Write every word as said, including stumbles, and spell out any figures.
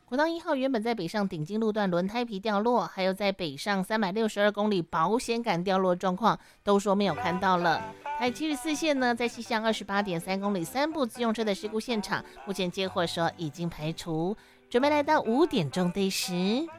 国道一号原本在北上顶金路段轮胎皮掉落，还有在北上三百六十二公里保险杆掉落状况，都说没有看到了。台七十四线呢，在西向二十八点三公里三部自用车的事故现场，目前接获说已经排除，准备来到五点钟的时。